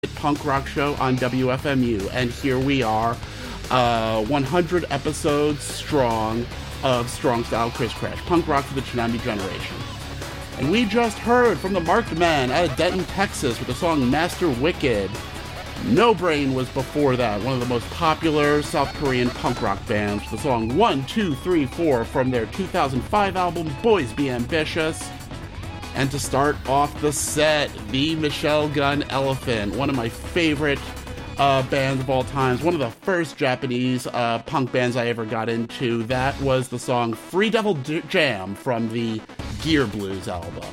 punk rock show on WFMU, and here we are, 100 episodes strong of Strong Style Chris Crash, punk rock for the Tsunami generation. And we just heard from the Marked Men out of Denton, Texas, with the song Master Wicked. No Brain was before that, one of the most popular South Korean punk rock bands, with the song 1, 2, 3, 4 from their 2005 album Boys Be Ambitious. And to start off the set, the Michelle Gun Elephant, one of my favorite bands of all times, one of the first Japanese punk bands I ever got into. That was the song Free Devil Jam from the Gear Blues album.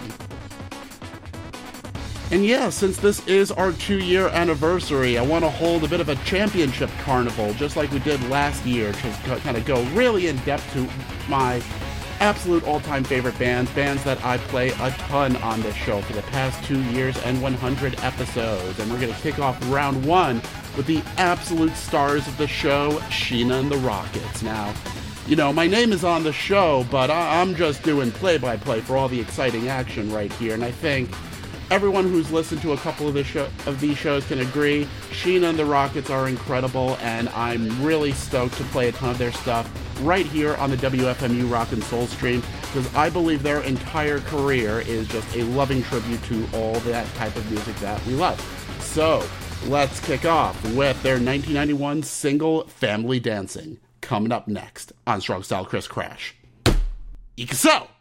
And yeah, since this is our 2-year anniversary, I want to hold a bit of a championship carnival, just like we did last year, to kind of go really in depth to my absolute all-time favorite bands that I play a ton on this show for the past 2 years and 100 episodes. And we're going to kick off round 1 with the absolute stars of the show, Sheena and the Rockets. Now, you know, my name is on the show, but I'm just doing play-by-play for all the exciting action right here, and I think everyone who's listened to a couple of these shows can agree, Sheena and the Rockets are incredible, and I'm really stoked to play a ton of their stuff right here on the WFMU Rock and Soul stream, because I believe their entire career is just a loving tribute to all that type of music that we love. So, let's kick off with their 1991 single, Family Dancing, coming up next on Strong Style Chris Crash. Ikuso!